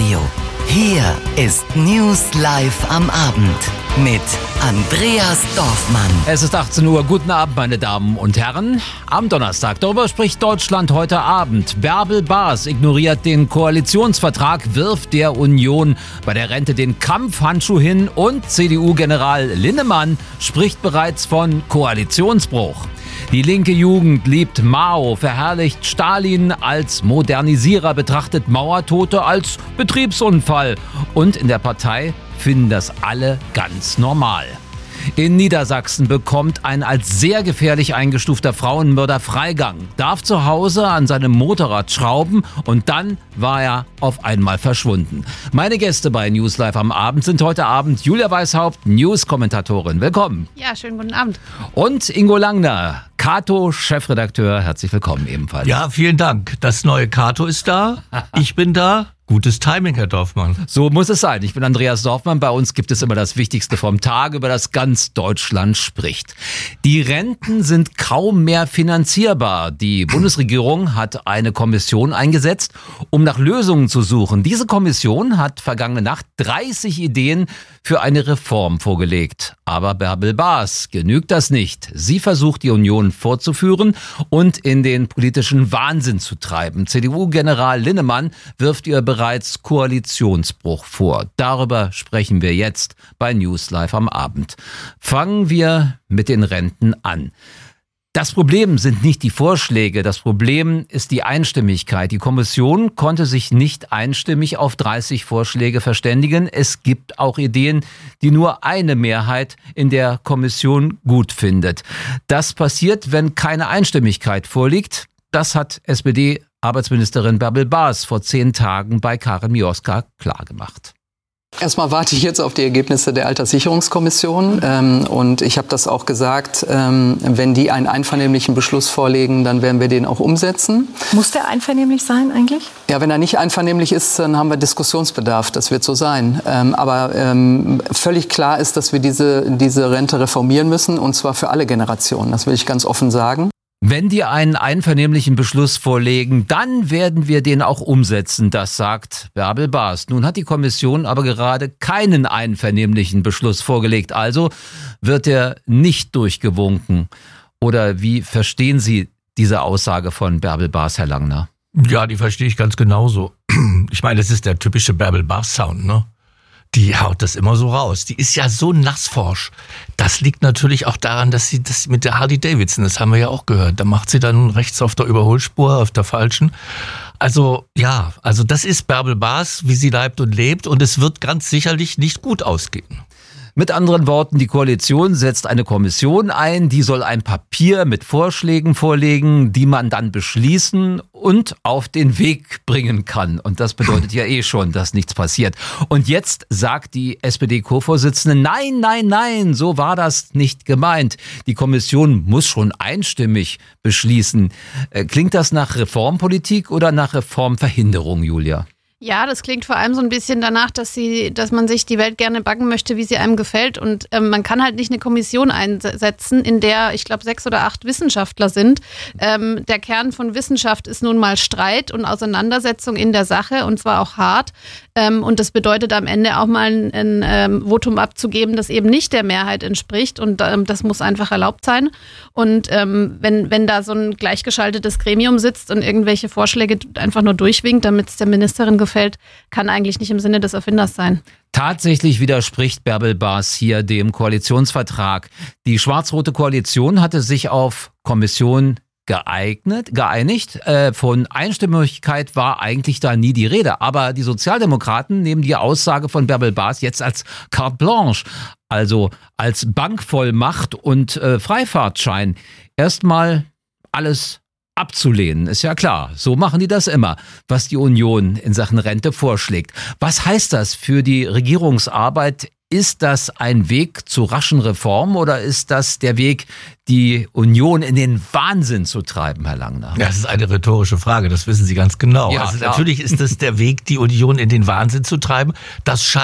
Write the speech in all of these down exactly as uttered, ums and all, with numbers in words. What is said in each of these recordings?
Radio. Hier ist News Live am Abend mit Andreas Dorfmann. Es ist achtzehn Uhr. Guten Abend, meine Damen und Herren. Am Donnerstag, darüber spricht Deutschland heute Abend. Bärbel Baas ignoriert den Koalitionsvertrag, wirft der Union bei der Rente den Kampfhandschuh hin und C D U-General Linnemann spricht bereits von Koalitionsbruch. Die linke Jugend liebt Mao, verherrlicht Stalin als Modernisierer, betrachtet Mauertote als Betriebsunfall. Und in der Partei finden das alle ganz normal. In Niedersachsen bekommt ein als sehr gefährlich eingestufter Frauenmörder Freigang, darf zu Hause an seinem Motorrad schrauben und dann war er auf einmal verschwunden. Meine Gäste bei News Live am Abend sind heute Abend Julia Weishaupt, News-Kommentatorin. Willkommen. Ja, schönen guten Abend. Und Ingo Langner, Kato-Chefredakteur. Herzlich willkommen ebenfalls. Ja, vielen Dank. Das neue Kato ist da. Ich bin da. Gutes Timing, Herr Dorfmann. So muss es sein. Ich bin Andreas Dorfmann. Bei uns gibt es immer das Wichtigste vom Tag, über das ganz Deutschland spricht. Die Renten sind kaum mehr finanzierbar. Die Bundesregierung hat eine Kommission eingesetzt, um nach Lösungen zu suchen. Diese Kommission hat vergangene Nacht dreißig Ideen für eine Reform vorgelegt. Aber Bärbel Baas genügt das nicht. Sie versucht, die Union vorzuführen und in den politischen Wahnsinn zu treiben. C D U-General Linnemann wirft ihr bereits Koalitionsbruch vor. Darüber sprechen wir jetzt bei News Live am Abend. Fangen wir mit den Renten an. Das Problem sind nicht die Vorschläge, das Problem ist die Einstimmigkeit. Die Kommission konnte sich nicht einstimmig auf dreißig Vorschläge verständigen. Es gibt auch Ideen, die nur eine Mehrheit in der Kommission gut findet. Das passiert, wenn keine Einstimmigkeit vorliegt. Das hat S P D-Arbeitsministerin Bärbel Baas vor zehn Tagen bei Karin Mioska klargemacht. Erstmal warte ich jetzt auf die Ergebnisse der Alterssicherungskommission ähm, und ich habe das auch gesagt, ähm, wenn die einen einvernehmlichen Beschluss vorlegen, dann werden wir den auch umsetzen. Muss der einvernehmlich sein eigentlich? Ja, wenn er nicht einvernehmlich ist, dann haben wir Diskussionsbedarf, das wird so sein. Ähm, aber ähm, völlig klar ist, dass wir diese, diese Rente reformieren müssen und zwar für alle Generationen, das will ich ganz offen sagen. Wenn die einen einvernehmlichen Beschluss vorlegen, dann werden wir den auch umsetzen, das sagt Bärbel Baas. Nun hat die Kommission aber gerade keinen einvernehmlichen Beschluss vorgelegt, also wird er nicht durchgewunken. Oder wie verstehen Sie diese Aussage von Bärbel Baas, Herr Langner? Ja, die verstehe ich ganz genauso. Ich meine, das ist der typische Bärbel Baas-Sound, ne? Die haut das immer so raus. Die ist ja so nassforsch. Das liegt natürlich auch daran, dass sie das mit der Harley Davidson, das haben wir ja auch gehört, da macht sie dann rechts auf der Überholspur, auf der falschen. Also ja, also das ist Bärbel Baas, wie sie leibt und lebt und es wird ganz sicherlich nicht gut ausgehen. Mit anderen Worten, die Koalition setzt eine Kommission ein, die soll ein Papier mit Vorschlägen vorlegen, die man dann beschließen und auf den Weg bringen kann. Und das bedeutet ja eh schon, dass nichts passiert. Und jetzt sagt die S P D-Co-Vorsitzende, nein, nein, nein, so war das nicht gemeint. Die Kommission muss schon einstimmig beschließen. Klingt das nach Reformpolitik oder nach Reformverhinderung, Julia? Ja, das klingt vor allem so ein bisschen danach, dass sie, dass man sich die Welt gerne backen möchte, wie sie einem gefällt. Und ähm, man kann halt nicht eine Kommission einsetzen, in der, ich glaube, sechs oder acht Wissenschaftler sind. Ähm, der Kern von Wissenschaft ist nun mal Streit und Auseinandersetzung in der Sache und zwar auch hart. Ähm, und das bedeutet am Ende auch mal ein, ein ähm, Votum abzugeben, das eben nicht der Mehrheit entspricht. Und ähm, das muss einfach erlaubt sein. Und ähm, wenn, wenn da so ein gleichgeschaltetes Gremium sitzt und irgendwelche Vorschläge einfach nur durchwinkt, damit es der Ministerin gefällt, fällt, kann eigentlich nicht im Sinne des Erfinders sein. Tatsächlich widerspricht Bärbel Baas hier dem Koalitionsvertrag. Die schwarz-rote Koalition hatte sich auf Kommission geeignet, geeinigt. Äh, von Einstimmigkeit war eigentlich da nie die Rede. Aber die Sozialdemokraten nehmen die Aussage von Bärbel Baas jetzt als carte blanche, also als Bankvollmacht und äh, Freifahrtschein. Erstmal alles abzulehnen, ist ja klar. So machen die das immer, was die Union in Sachen Rente vorschlägt. Was heißt das für die Regierungsarbeit? Ist das ein Weg zu raschen Reformen oder ist das der Weg, die Union in den Wahnsinn zu treiben, Herr Langner? Ja, das ist eine rhetorische Frage, das wissen Sie ganz genau. Ja, also klar. Natürlich ist das der Weg, die Union in den Wahnsinn zu treiben. Das scheint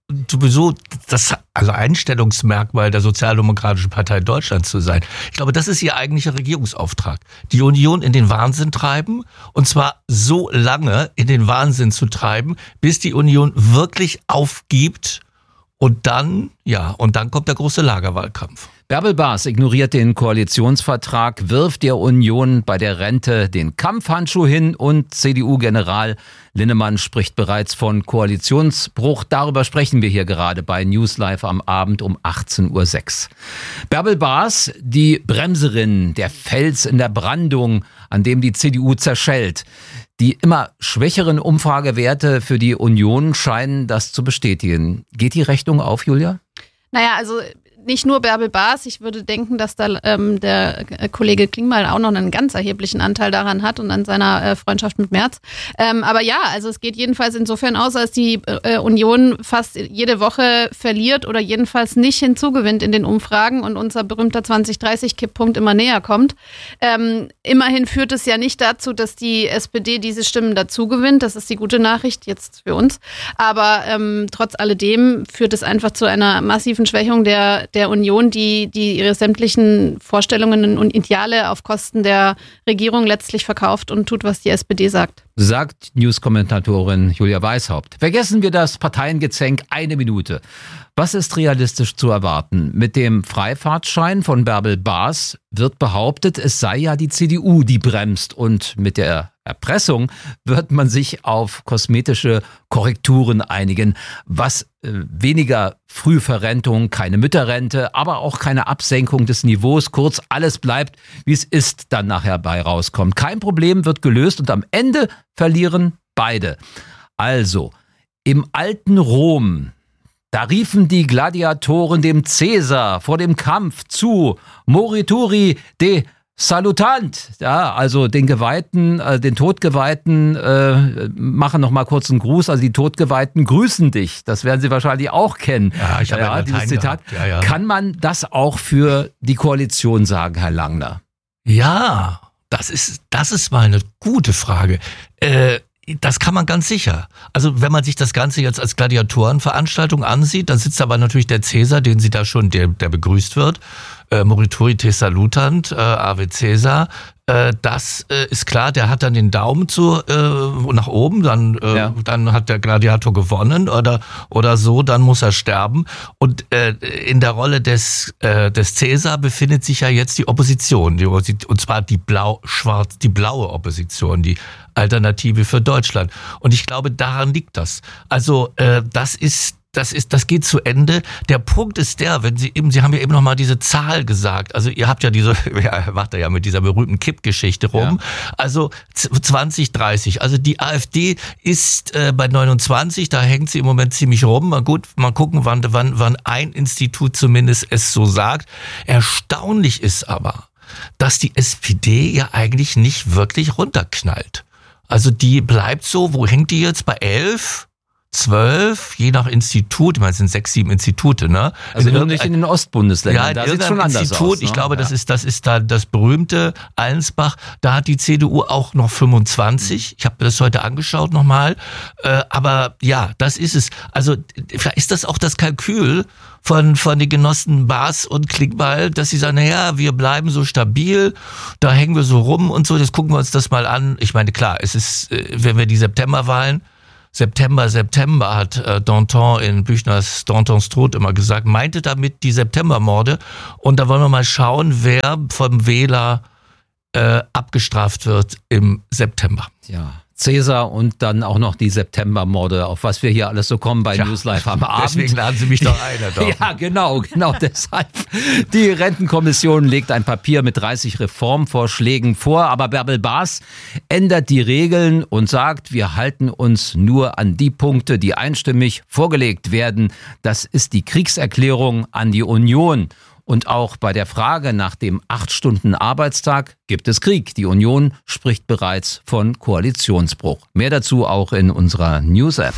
sowieso das also Einstellungsmerkmal der Sozialdemokratischen Partei Deutschlands zu sein. Ich glaube, das ist ihr eigentlicher Regierungsauftrag. Die Union in den Wahnsinn treiben und zwar so lange in den Wahnsinn zu treiben, bis die Union wirklich aufgibt und dann, ja, und dann kommt der große Lagerwahlkampf. Bärbel Baas ignoriert den Koalitionsvertrag, wirft der Union bei der Rente den Kampfhandschuh hin und C D U-General Linnemann spricht bereits von Koalitionsbruch. Darüber sprechen wir hier gerade bei News Live am Abend um achtzehn Uhr sechs. Bärbel Baas, die Bremserin, der Fels in der Brandung, an dem die C D U zerschellt. Die immer schwächeren Umfragewerte für die Union scheinen das zu bestätigen. Geht die Rechnung auf, Julia? Naja, also nicht nur Bärbel Baas, ich würde denken, dass da ähm, der Kollege Klingbeil auch noch einen ganz erheblichen Anteil daran hat und an seiner äh, Freundschaft mit Merz. Ähm, aber ja, also es geht jedenfalls insofern aus, als die äh, Union fast jede Woche verliert oder jedenfalls nicht hinzugewinnt in den Umfragen und unser berühmter zwanzig dreißig Kipppunkt immer näher kommt. Ähm, immerhin führt es ja nicht dazu, dass die S P D diese Stimmen dazu gewinnt. Das ist die gute Nachricht jetzt für uns. Aber ähm, trotz alledem führt es einfach zu einer massiven Schwächung der der Union, die, die ihre sämtlichen Vorstellungen und Ideale auf Kosten der Regierung letztlich verkauft und tut, was die S P D sagt. Sagt News-Kommentatorin Julia Weishaupt. Vergessen wir das Parteiengezänk eine Minute. Was ist realistisch zu erwarten? Mit dem Freifahrtschein von Bärbel Baas wird behauptet, es sei ja die C D U, die bremst. Und mit der Erpressung wird man sich auf kosmetische Korrekturen einigen, was äh, weniger Frühverrentung, keine Mütterrente, aber auch keine Absenkung des Niveaus. Kurz, alles bleibt, wie es ist, dann nachher bei rauskommt. Kein Problem wird gelöst und am Ende verlieren beide. Also, im alten Rom, da riefen die Gladiatoren dem Cäsar vor dem Kampf zu, Morituri de Salutant, ja, also den Geweihten, äh, den Todgeweihten äh, machen noch mal kurz einen Gruß, also die Todgeweihten grüßen dich. Das werden Sie wahrscheinlich auch kennen. Ja, ich habe ja, ja dieses Zitat. Ja, ja. Kann man das auch für die Koalition sagen, Herr Langner? Ja, das ist, das ist mal eine gute Frage. Äh, Das kann man ganz sicher. Also wenn man sich das Ganze jetzt als Gladiatorenveranstaltung ansieht, dann sitzt aber natürlich der Cäsar, den Sie da schon, der, der begrüßt wird, äh, Morituri te salutant, äh, Ave Cäsar. Äh, das äh, ist klar, der hat dann den Daumen zu äh, nach oben, dann äh, ja. dann hat der Gladiator gewonnen oder oder so, dann muss er sterben. Und äh, in der Rolle des äh, des Cäsar befindet sich ja jetzt die Opposition, die, und zwar die blau-schwarz, die blaue Opposition, die Alternative für Deutschland. Und ich glaube, daran liegt das. Also äh, das ist Das ist, das geht zu Ende. Der Punkt ist der, wenn Sie eben, Sie haben ja eben noch mal diese Zahl gesagt. Also ihr habt ja diese, ja, macht er ja mit dieser berühmten Kippgeschichte rum. Ja. Also zwanzig dreißig. Also die AfD ist äh, bei neunundzwanzig. Da hängt sie im Moment ziemlich rum. Mal gut, mal gucken, wann, wann, wann ein Institut zumindest es so sagt. Erstaunlich ist aber, dass die S P D ja eigentlich nicht wirklich runterknallt. Also die bleibt so. Wo hängt die jetzt? Bei elf? zwölf, je nach Institut, ich meine, es sind sechs, sieben Institute, ne? Also nur nicht in den Ostbundesländern, ja, da sieht es schon anders Institut, aus. Ne? Ich glaube, ja. das ist, das ist da das berühmte Allensbach. Da hat die C D U auch noch fünfundzwanzig. Mhm. Ich habe das heute angeschaut nochmal. Äh, aber ja, das ist es. Also vielleicht ist das auch das Kalkül von von den Genossen Baas und Klingbeil, dass sie sagen, naja, wir bleiben so stabil, da hängen wir so rum und so. Jetzt gucken wir uns das mal an. Ich meine, klar, es ist, wenn wir die Septemberwahlen September, September hat äh, Danton in Büchners Dantons Tod immer gesagt, meinte damit die Septembermorde. Und da wollen wir mal schauen, wer vom Wähler äh, abgestraft wird im September. Ja, Cäsar und dann auch noch die Septembermorde, auf was wir hier alles so kommen bei ja, News Live am Abend. Deswegen laden Sie mich doch ein. Doch. Ja, genau, genau deshalb. Die Rentenkommission legt ein Papier mit dreißig Reformvorschlägen vor, aber Bärbel Baas ändert die Regeln und sagt, wir halten uns nur an die Punkte, die einstimmig vorgelegt werden. Das ist die Kriegserklärung an die Union. Und auch bei der Frage nach dem acht Stunden Arbeitstag gibt es Krieg. Die Union spricht bereits von Koalitionsbruch. Mehr dazu auch in unserer News-App.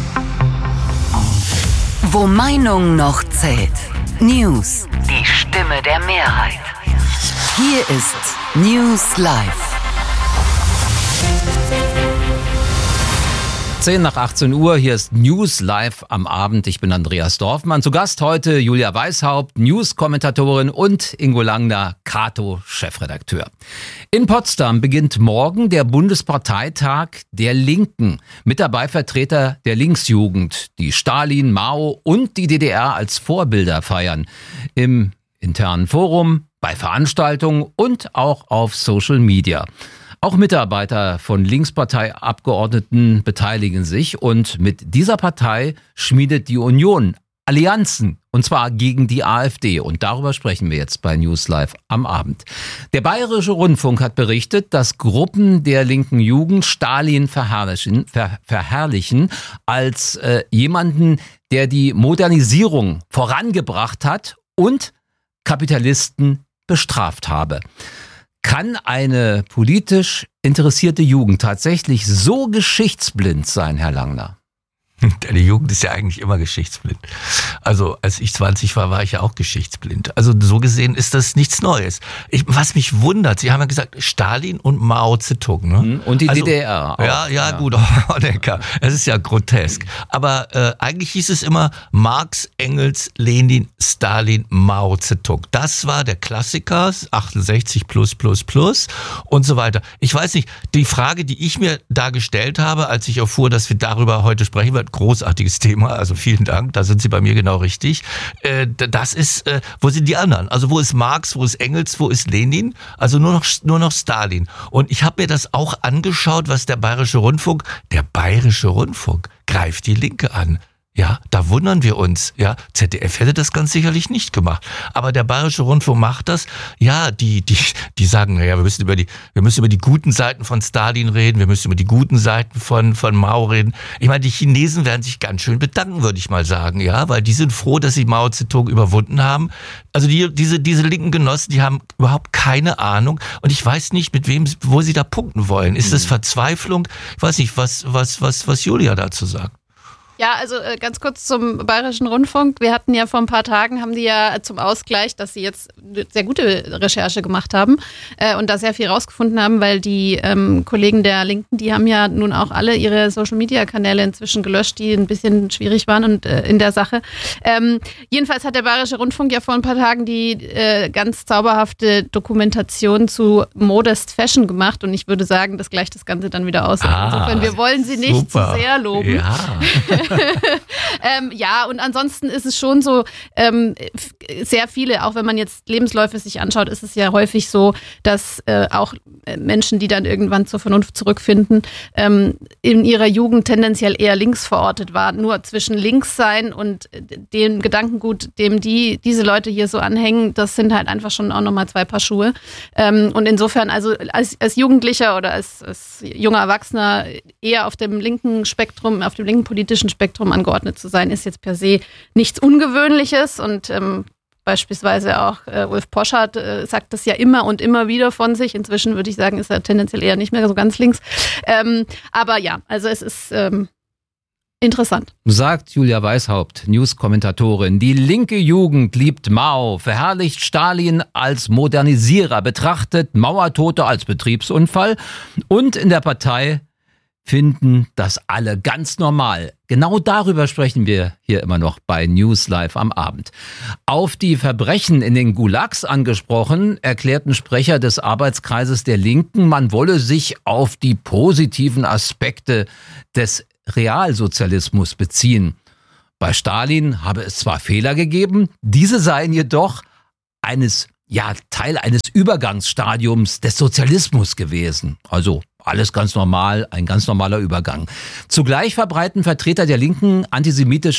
Wo Meinung noch zählt. News. Die Stimme der Mehrheit. Hier ist News Live. zehn nach achtzehn Uhr. Hier ist News Live am Abend. Ich bin Andreas Dorfmann. Zu Gast heute Julia Weishaupt, News-Kommentatorin, und Ingo Langner, Kato-Chefredakteur. In Potsdam beginnt morgen der Bundesparteitag der Linken. Mit dabei Vertreter der Linksjugend, die Stalin, Mao und die D D R als Vorbilder feiern. Im internen Forum, bei Veranstaltungen und auch auf Social Media. Auch Mitarbeiter von Linksparteiabgeordneten beteiligen sich, und mit dieser Partei schmiedet die Union Allianzen, und zwar gegen die AfD. Und darüber sprechen wir jetzt bei News Live am Abend. Der Bayerische Rundfunk hat berichtet, dass Gruppen der linken Jugend Stalin verherrlichen, ver, verherrlichen als äh, jemanden, der die Modernisierung vorangebracht hat und Kapitalisten bestraft habe. Kann eine politisch interessierte Jugend tatsächlich so geschichtsblind sein, Herr Langner? Die Jugend ist ja eigentlich immer geschichtsblind. Also als ich zwanzig war, war ich ja auch geschichtsblind. Also so gesehen ist das nichts Neues. Ich, was mich wundert, Sie haben ja gesagt, Stalin und Mao Zedong. Ne? Und die also, D D R auch. Ja, ja, ja. Gut, Honecker. Es ist ja grotesk. Aber äh, eigentlich hieß es immer Marx, Engels, Lenin, Stalin, Mao Zedong. Das war der Klassiker, achtundsechzig plus plus plus und so weiter. Ich weiß nicht, die Frage, die ich mir da gestellt habe, als ich erfuhr, dass wir darüber heute sprechen werden, großartiges Thema, also vielen Dank, da sind Sie bei mir genau richtig. Das ist, wo sind die anderen? Also wo ist Marx, wo ist Engels, wo ist Lenin? Also nur noch, nur noch Stalin. Und ich habe mir das auch angeschaut, was der Bayerische Rundfunk, der Bayerische Rundfunk greift die Linke an. Ja, da wundern wir uns. Ja, Z D F hätte das ganz sicherlich nicht gemacht. Aber der Bayerische Rundfunk macht das. Ja, die, die, die sagen, naja, wir müssen über die, wir müssen über die guten Seiten von Stalin reden. Wir müssen über die guten Seiten von, von Mao reden. Ich meine, die Chinesen werden sich ganz schön bedanken, würde ich mal sagen. Ja, weil die sind froh, dass sie Mao Zedong überwunden haben. Also die, diese, diese linken Genossen, die haben überhaupt keine Ahnung. Und ich weiß nicht, mit wem, wo sie da punkten wollen. Ist das Verzweiflung? Ich weiß nicht, was, was, was, was Julia dazu sagt. Ja, also äh, ganz kurz zum Bayerischen Rundfunk. Wir hatten ja vor ein paar Tagen, haben die ja zum Ausgleich, dass sie jetzt eine sehr gute Recherche gemacht haben äh, und da sehr viel rausgefunden haben, weil die ähm, Kollegen der Linken, die haben ja nun auch alle ihre Social-Media-Kanäle inzwischen gelöscht, die ein bisschen schwierig waren und äh, in der Sache. Ähm, jedenfalls hat der Bayerische Rundfunk ja vor ein paar Tagen die äh, ganz zauberhafte Dokumentation zu Modest Fashion gemacht, und ich würde sagen, das gleicht das Ganze dann wieder aus. Ah, Insofern, wir wollen sie nicht super. zu sehr loben. Ja. ähm, ja, und ansonsten ist es schon so, ähm, sehr viele, auch wenn man jetzt Lebensläufe sich anschaut, ist es ja häufig so, dass äh, auch Menschen, die dann irgendwann zur Vernunft zurückfinden, ähm, in ihrer Jugend tendenziell eher links verortet waren. Nur zwischen links sein und dem Gedankengut, dem die diese Leute hier so anhängen, das sind halt einfach schon auch nochmal zwei Paar Schuhe. Ähm, und insofern, also als, als Jugendlicher oder als, als junger Erwachsener eher auf dem linken Spektrum, auf dem linken politischen Spektrum angeordnet zu sein, ist jetzt per se nichts Ungewöhnliches, und ähm, beispielsweise auch äh, Ulf Poschardt äh, sagt das ja immer und immer wieder von sich. Inzwischen würde ich sagen, ist er tendenziell eher nicht mehr so ganz links. Ähm, aber ja, also es ist ähm, interessant. Sagt Julia Weishaupt, News-Kommentatorin. Die linke Jugend liebt Mao, verherrlicht Stalin als Modernisierer, betrachtet Mauertote als Betriebsunfall, und in der Partei finden das alle ganz normal. Genau darüber sprechen wir hier immer noch bei News Live am Abend. Auf die Verbrechen in den Gulags angesprochen, erklärten Sprecher des Arbeitskreises der Linken, man wolle sich auf die positiven Aspekte des Realsozialismus beziehen. Bei Stalin habe es zwar Fehler gegeben, diese seien jedoch eines, ja, Teil eines Übergangsstadiums des Sozialismus gewesen. Also alles ganz normal, ein ganz normaler Übergang. Zugleich verbreiten Vertreter der Linken antisemitische